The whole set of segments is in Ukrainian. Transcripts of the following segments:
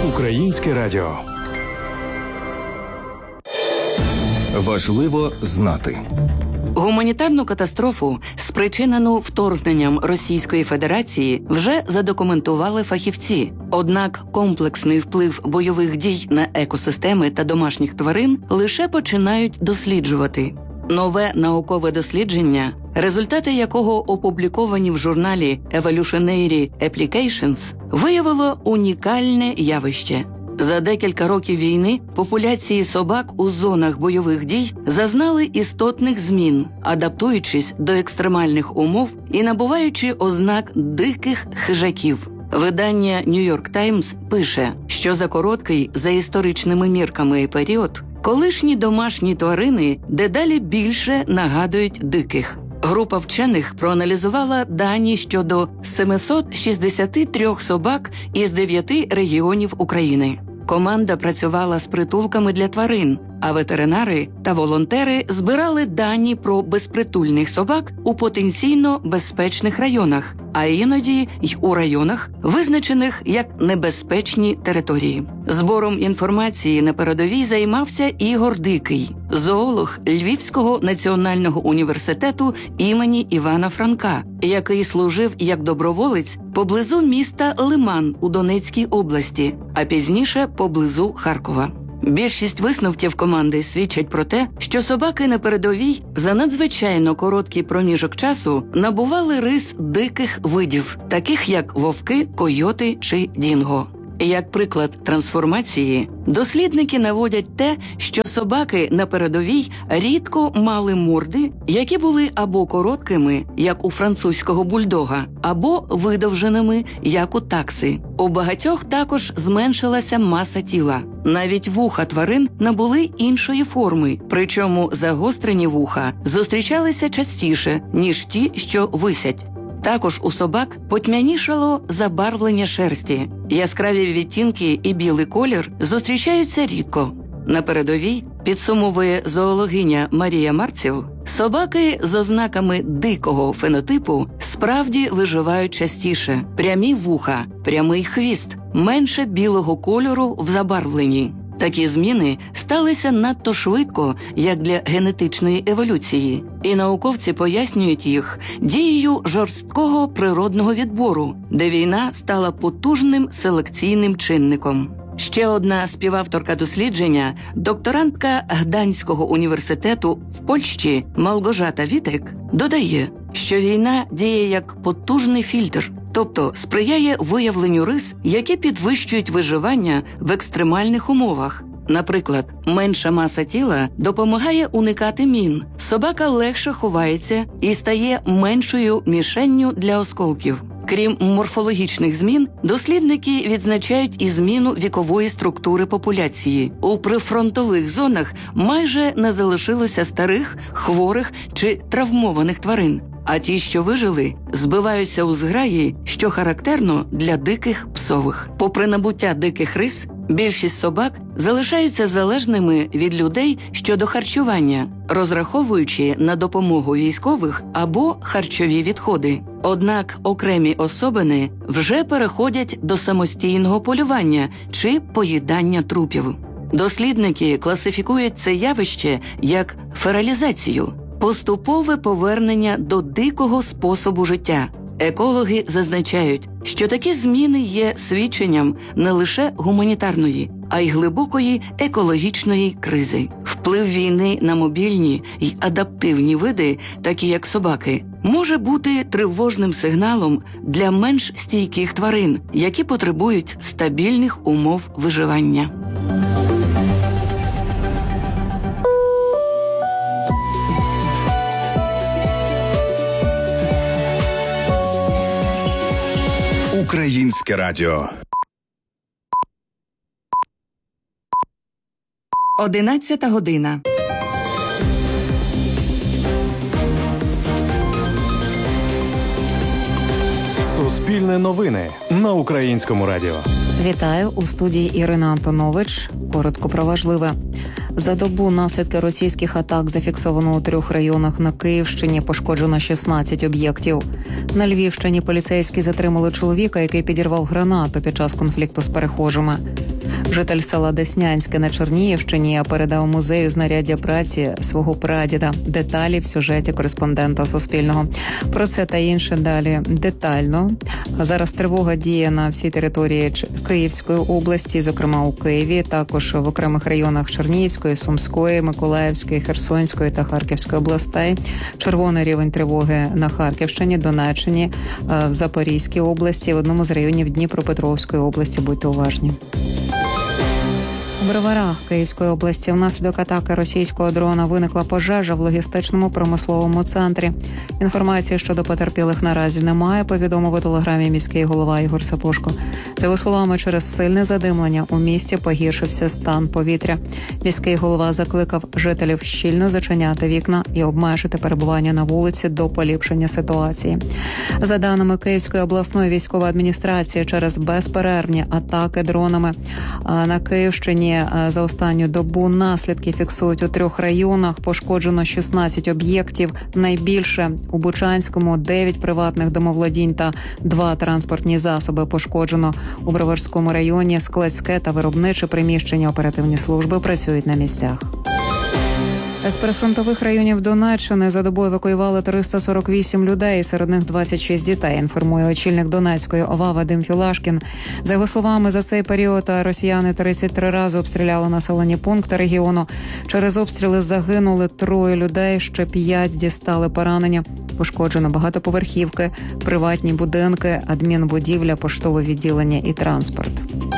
Українське радіо. Важливо знати. Гуманітарну катастрофу, спричинену вторгненням Російської Федерації, вже задокументували фахівці. Однак комплексний вплив бойових дій на екосистеми та домашніх тварин лише починають досліджувати. Нове наукове дослідження, результати якого опубліковані в журналі Evolutionary Applications, виявило унікальне явище. За декілька років війни популяції собак у зонах бойових дій зазнали істотних змін, адаптуючись до екстремальних умов і набуваючи ознак диких хижаків. Видання New York Times пише, що за короткий, за історичними мірками період, колишні домашні тварини дедалі більше нагадують диких. Група вчених проаналізувала дані щодо 763 собак із 9 регіонів України. Команда працювала з притулками для тварин, а ветеринари та волонтери збирали дані про безпритульних собак у потенційно безпечних районах, а іноді й у районах, визначених як небезпечні території. Збором інформації на передовій займався Ігор Дикий, зоолог Львівського національного університету імені Івана Франка, який служив як доброволець поблизу міста Лиман у Донецькій області, а пізніше поблизу Харкова. Більшість висновків команди свідчать про те, що собаки на передовій за надзвичайно короткий проміжок часу набували рис диких видів, таких як вовки, койоти чи дінго. Як приклад трансформації, дослідники наводять те, що собаки на передовій рідко мали морди, які були або короткими, як у французького бульдога, або видовженими, як у такси. У багатьох також зменшилася маса тіла. Навіть вуха тварин набули іншої форми, причому загострені вуха зустрічалися частіше, ніж ті, що висять. Також у собак потьмянішало забарвлення шерсті. Яскраві відтінки і білий колір зустрічаються рідко. На передовій, підсумовує зоологиня Марія Марців, собаки з ознаками дикого фенотипу справді виживають частіше. Прямі вуха, прямий хвіст, менше білого кольору в забарвленні. Такі зміни сталися надто швидко, як для генетичної еволюції, і науковці пояснюють їх дією жорсткого природного відбору, де війна стала потужним селекційним чинником. Ще одна співавторка дослідження, докторантка Гданського університету в Польщі Малгожата Вітек, додає, що війна діє як потужний фільтр, тобто сприяє виявленню рис, які підвищують виживання в екстремальних умовах. Наприклад, менша маса тіла допомагає уникати мін, собака легше ховається і стає меншою мішенню для осколків. Крім морфологічних змін, дослідники відзначають і зміну вікової структури популяції. У прифронтових зонах майже не залишилося старих, хворих чи травмованих тварин, а ті, що вижили, збиваються у зграї, що характерно для диких псових. Попри набуття диких рис, більшість собак залишаються залежними від людей щодо харчування, розраховуючи на допомогу військових або харчові відходи. Однак окремі особини вже переходять до самостійного полювання чи поїдання трупів. Дослідники класифікують це явище як фералізацію – поступове повернення до дикого способу життя. Екологи зазначають, що такі зміни є свідченням не лише гуманітарної, а й глибокої екологічної кризи. Вплив війни на мобільні й адаптивні види, такі як собаки, може бути тривожним сигналом для менш стійких тварин, які потребують стабільних умов виживання. Українське радіо. 11 година. Суспільне новини на Українському радіо. Вітаю, у студії Ірина Антонович. Коротко про важливе. За добу наслідки російських атак зафіксовано у 3 районах на Київщині, пошкоджено 16 об'єктів. На Львівщині поліцейські затримали чоловіка, який підірвав гранату під час конфлікту з перехожими. Житель села Деснянське на Чернігівщині передав музею знаряддя праці свого прадіда. Деталі в сюжеті кореспондента Суспільного. Про це та інше далі детально. Зараз тривога діє на всій території Київської області, зокрема у Києві, також в окремих районах Чернігівської, Сумської, Миколаївської, Херсонської та Харківської областей. Червоний рівень тривоги на Харківщині, Донеччині, в Запорізькій області, в одному з районів Дніпропетровської області. Будьте уважні. У Броварах Київської області внаслідок атаки російського дрона виникла пожежа в логістичному промисловому центрі. Інформації щодо потерпілих наразі немає, повідомив у телеграмі міський голова Ігор Сапожко. За його словами, через сильне задимлення у місті погіршився стан повітря. Міський голова закликав жителів щільно зачиняти вікна і обмежити перебування на вулиці до поліпшення ситуації. За даними Київської обласної військової адміністрації, через безперервні атаки дронами на Київщині за останню добу наслідки фіксують у 3 районах. Пошкоджено 16 об'єктів. Найбільше у Бучанському 9 приватних домоволодінь та 2 транспортні засоби пошкоджено. У Броварському районі складське та виробниче приміщення, оперативні служби працюють на місцях. З прифронтових районів Донеччини за добу евакуювали 348 людей, серед них 26 дітей, інформує очільник Донецької ОВА Вадим Філашкін. За його словами, за цей період росіяни 33 рази обстріляли населені пункти регіону. Через обстріли загинули 3 людей, ще 5 дістали поранення. Пошкоджено багатоповерхівки, приватні будинки, адмінбудівля, поштове відділення і транспорт.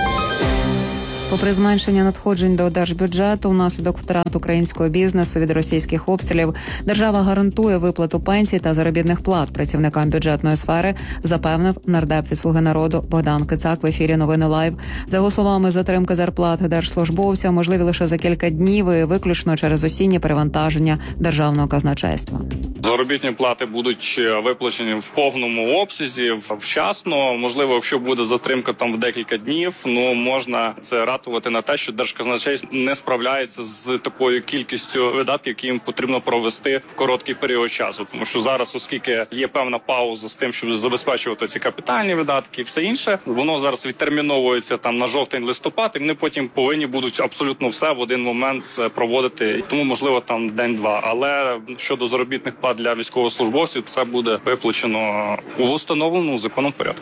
Попри зменшення надходжень до держбюджету внаслідок втрат українського бізнесу від російських обстрілів, держава гарантує виплату пенсій та заробітних плат працівникам бюджетної сфери, запевнив нардеп від «Слуги народу» Богдан Кицак в ефірі «Новини Лайв». За його словами, затримки зарплат держслужбовця можливі лише за кілька днів і виключно через осіннє перевантаження державного казначейства. Заробітні плати будуть виплачені в повному обсязі, вчасно. Можливо, якщо буде затримка там в декілька днів, можна це ратувати на те, що держказначейство не справляється з такою кількістю видатків, які їм потрібно провести в короткий період часу. Тому що зараз, оскільки є певна пауза з тим, щоб забезпечувати ці капітальні видатки і все інше, воно зараз відтерміновується там на жовтень-листопад, і вони потім повинні будуть абсолютно все в один момент проводити. Тому, можливо, там день-два. Але щодо заробітних плат для військовослужбовців, це буде виплачено у встановленому законом порядку.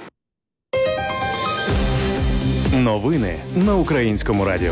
Новини на Українському радіо.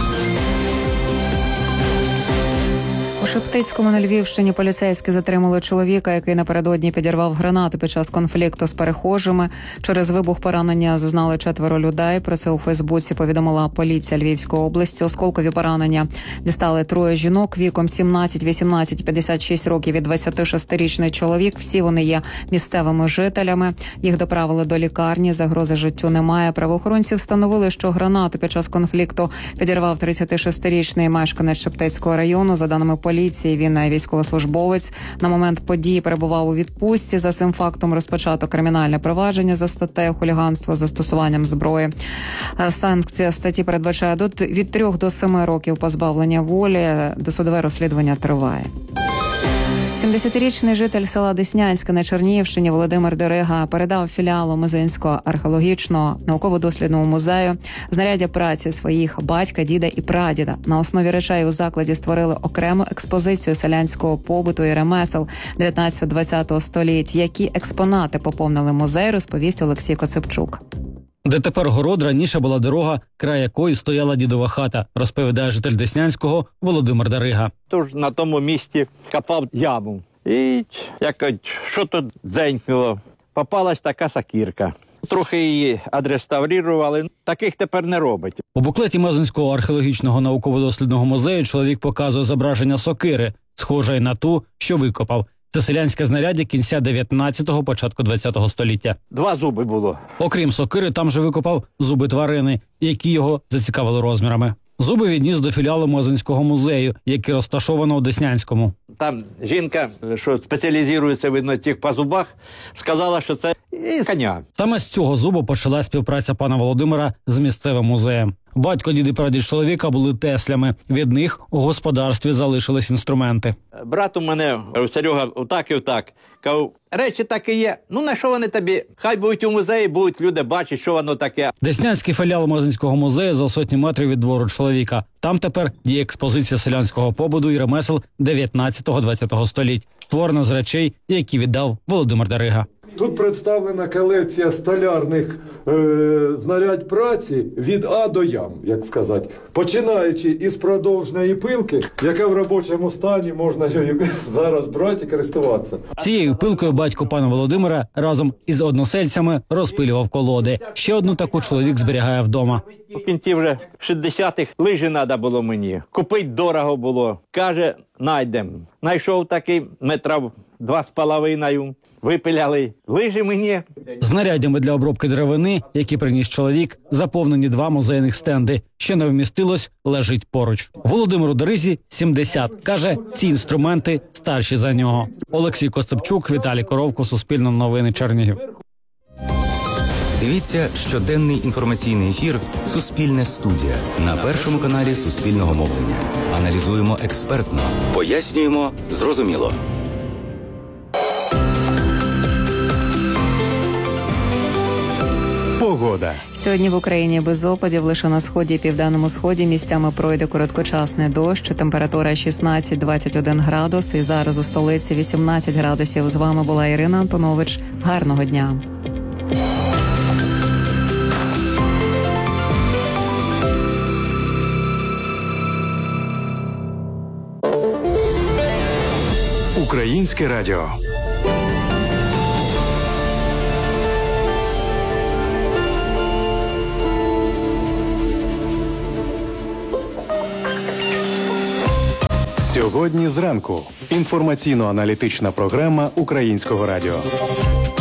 У Шептицькому на Львівщині поліцейські затримали чоловіка, який напередодні підірвав гранату під час конфлікту з перехожими. Через вибух поранення зазнали 4 людей. Про це у Фейсбуці повідомила поліція Львівської області. Осколкові поранення дістали 3 жінок віком 17, 18, 56 років і 26-річний чоловік. Всі вони є місцевими жителями. Їх доправили до лікарні. Загрози життю немає. Правоохоронці встановили, що гранату під час конфлікту підірвав 36-річний мешканець Шептицького району. За даними поліції, він військовослужбовець. На момент події перебував у відпустці. За цим фактом розпочато кримінальне провадження за статтею хуліганство з застосуванням зброї. Санкція статті передбачає від 3 до 7 років позбавлення волі. Досудове розслідування триває. 70-річний житель села Деснянське на Чернігівщині Володимир Дерига передав філіалу Мизинського археологічного науково-дослідного музею знаряддя праці своїх батька, діда і прадіда. На основі речей у закладі створили окрему експозицію селянського побуту і ремесел 19-20 століть. Які експонати поповнили музей, розповість Олексій Коцепчук. Де тепер город, раніше була дорога, край якої стояла дідова хата, розповідає житель Деснянського Володимир Дерига. Тож на тому місці копав яму. І якось що тут дзенькнуло. Попалась така сокирка. Трохи її відреставрували, таких тепер не робить. У буклеті Мезенського археологічного науково-дослідного музею чоловік показує зображення сокири, схожої на ту, що викопав. Це селянське знаряддя кінця 19-го, початку 20-го століття. 2 зуби було. Окрім сокири, там же викопав зуби тварини, які його зацікавили розмірами. Зуби відніс до філіалу Мозинського музею, який розташовано у Деснянському. Там жінка, що спеціалізується, видно, тих по зубах, сказала, що це і коня. Саме з цього зубу почала співпраця пана Володимира з місцевим музеєм. Батько, дід і прадід чоловіка були теслями. Від них у господарстві залишились інструменти. Брат у мене, Серега, отак і отак. Кажу, речі такі є, ну на що вони тобі? Хай будуть у музеї, будуть люди бачити, що воно таке. Деснянський філіал Морозинського музею за сотні метрів від двору чоловіка. Там тепер є експозиція селянського побуду і ремесел 19-20 століть, створена з речей, які віддав Володимир Дарига. Тут представлена колекція столярних знарядь праці від А до Ям, як сказати. Починаючи із продовжної пилки, яка в робочому стані можна зараз брати і користуватися. Цією пилкою батько пана Володимира разом із односельцями розпилював колоди. Ще одну таку чоловік зберігає вдома. У кінці вже 60-х лижі треба було мені. Купити дорого було. Каже, найдем. Найшов такий метрів 2,5. Випиляли лижі мені. Знаряддями для обробки деревини, які приніс чоловік, заповнені 2 музейних стенди. Що не вмістилось, лежить поруч. Володимиру Даризі 70. Каже, ці інструменти старші за нього. Олексій Костопчук, Віталій Коровко, Суспільне новини, Чернігів. Дивіться щоденний інформаційний ефір «Суспільне студія» на Першому каналі Суспільного мовлення. Аналізуємо експертно, пояснюємо зрозуміло. Погода. Сьогодні в Україні без опадів, лише на сході і південному сході місцями пройде короткочасний дощ, температура 16-21 градус, і зараз у столиці 18 градусів. З вами була Ірина Антонович. Гарного дня. Українське радіо. Сьогодні зранку. Інформаційно-аналітична програма Українського радіо.